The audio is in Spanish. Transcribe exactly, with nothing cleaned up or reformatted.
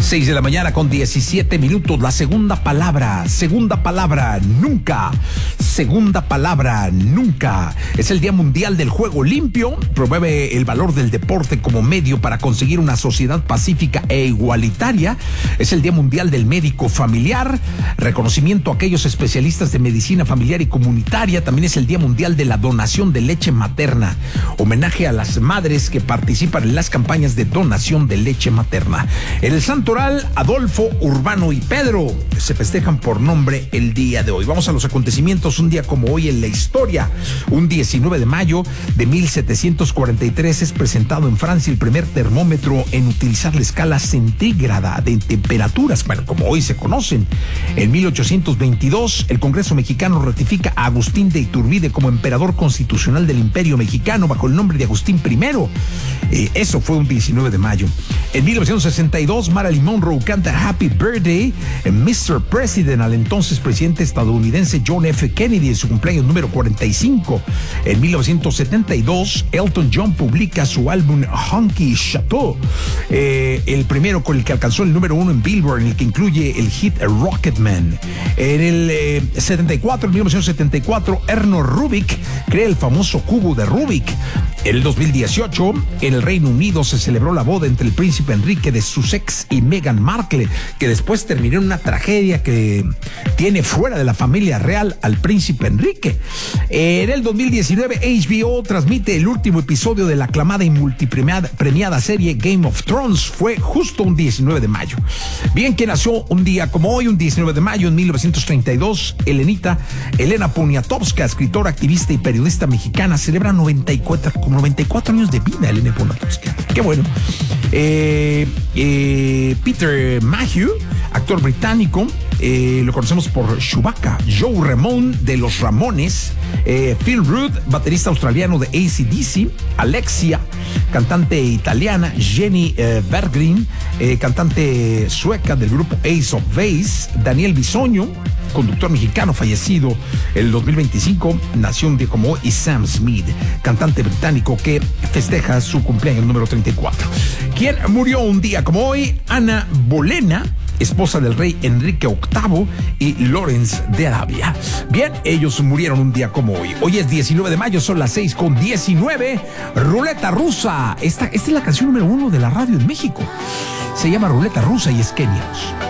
seis de la mañana con diecisiete minutos. La segunda palabra, segunda palabra, nunca. Segunda palabra, nunca. Es el Día Mundial del Juego Limpio. Promueve el valor del deporte como medio para conseguir una sociedad pacífica e igualitaria. Es el Día Mundial del Médico Familiar. Reconocimiento a aquellos especialistas de medicina familiar y comunitaria. También es el Día Mundial de la Donación de Leche Materna. Homenaje a las madres que participan en las campañas de donación de leche materna. En el Santoral, Adolfo, Urbano y Pedro se festejan por nombre el día de hoy. Vamos a los acontecimientos un día como hoy en la historia. Un diecinueve de mayo de mil setecientos cuarenta y tres es presentado en Francia el primer termómetro en utilizar la escala centígrada de temperaturas, bueno, como hoy se conocen. En mil ochocientos veintidós, el Congreso mexicano ratifica a Agustín de Iturbide como emperador constitucional del Imperio Mexicano bajo el nombre de Agustín primero. Eh, eso fue un diecinueve de mayo. En mil novecientos sesenta y dos, Marilyn Monroe canta Happy Birthday en mister President al entonces presidente estadounidense John F. Kennedy en su cumpleaños número cuarenta y cinco. En mil novecientos setenta y dos, Elton John publica su álbum Honky Chateau, eh, el primero con el que alcanzó el número uno en Billboard, en el que incluye el hit Rocketman. En el eh, setenta y cuatro, en mil novecientos setenta y cuatro, Erno Rubik crea el famoso cubo de Rubik. En el dos mil dieciocho, en el Reino Unido se celebró la boda entre el príncipe Enrique de Sussex y Meghan Markle, que después terminó en una tragedia que tiene fuera de la familia real al príncipe Enrique. En el dos mil diecinueve, H B O transmite el último episodio de la aclamada y multipremiada premiada serie Game of Thrones. Fue justo un diecinueve de mayo. Bien, que nació un día como hoy, un diecinueve de mayo en mil novecientos treinta y dos, Elenita, Elena Poniatowska, escritora, activista y periodista mexicana, celebra noventa y cuatro, como noventa y cuatro años de vida. Elena Poniatowska, qué bueno. Eh, eh, Peter Mayhew, actor británico, eh, lo conocemos por Chewbacca. Joe Ramone de Los Ramones, eh, Phil Rudd, baterista australiano de A C D C, Alexia, cantante italiana, Jenny eh, Berggren, eh, cantante sueca del grupo Ace of Base, Daniel Bisoño, conductor mexicano fallecido el dos mil veinticinco, nació un día como hoy, y Sam Smith, cantante británico que festeja su cumpleaños número treinta y cuatro. ¿Quién murió un día como hoy? Ana Bolena, esposa del rey Enrique octavo y Lawrence de Arabia. Bien, ellos murieron un día como hoy. Hoy es diecinueve de mayo, son las seis con diecinueve. Ruleta Rusa. Esta, esta es la canción número uno de la radio en México. Se llama Ruleta Rusa y es Kenios.